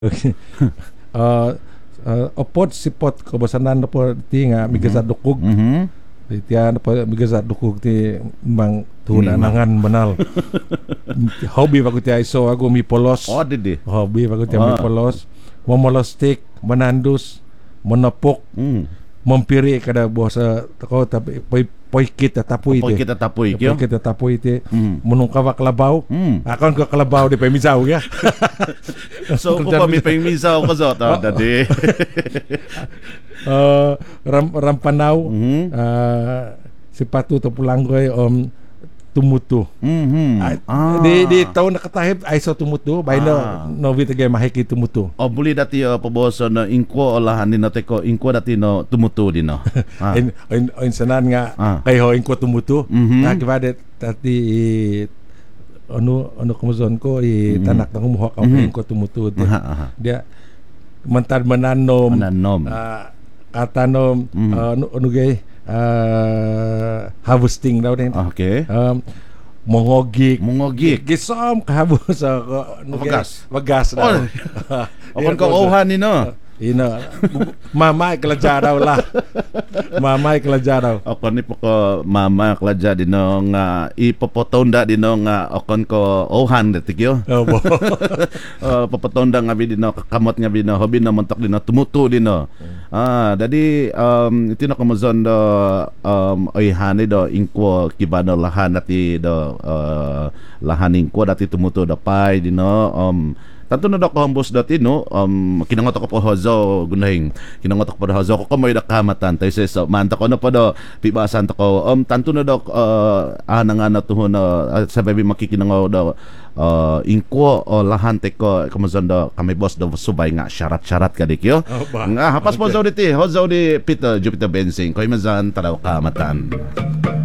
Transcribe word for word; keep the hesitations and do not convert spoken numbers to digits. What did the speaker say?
uh, uh, opot sipot kabasanan na po ti nga migazat dukog. Mhm. Tiyan po migazat dukog ti mang tuna Ni- nangan banal. Hobby bago ti iso ako mi polos. Oh, didi. Hobby bago ti mi Ah. polos. Momolostik, manandus, monapok, Mm. mampiri kada bosa tako tapi poy poy kita tapoy Poy iti. kita tapoy Poy kyo. kita tapoy iti. Mm. Munong kawak labaw. Mm. Akon ko kalabaw di pa misaw ya. So, ko pa mi pangmisaw ko sa ta dadi. Uh, ram rampanaw Mhm. uh, si Patu to Pulanggoy om tumuto. Mhm. Ay, Ah. Di di taw nakatahip ay so tumuto bay Ah. no no vitagay mahiki tumuto. O buli dati uh, paboso na inko olahan din natin ko inko dati no tumuto din no. Ah. In in, in sanan nga Ah. kay ho in ko tumuto. Mhm. Na kibade tati ano ano kumuzon ko i Mhm. tanak na kumuha ka Mhm. in ko tumuto. Di- Aha, aha. Dia mantad mananom Mananom. ah, katanom Mhm. ah, ano ano gay ah, harvesting daw din. Okay. Um, mongogik Mungogik. gisom kahabos sa ano gay, Wagas. wagas daw. Apon ka ohan ni no. Ino, mama ikalaja daw la. Mama ikalaja daw. Ako ni po ko mama kladya din no nga ipopotonda din no nga akon ko ohan dati kyo. Obo. Uh, papatonda nga bi din no kakamot nga bi no hobi na montok din no tumuto din no. Ah, dadi um iti na kamazon do um oy hani do ingko kibano lahan dati do uh, lahan ingko dati tumuto do pay din no um tanto na dako hambos dati no um kinangot ako po hozo gunahing kinangot ako po hozo ko kamoy da kamatan tayo sa so, manta ko na po do pibasan to ko um tanto na dok uh, ana nga na tuhon na uh, sa baby makikinangaw do uh, ingko o lahan te ko kamazon do kami boss do subay nga syarat-syarat ka dikyo Oh, ba? nga hapas po zo diti hozo di Peter Jupiter Bensing koy mazan taraw kamatan.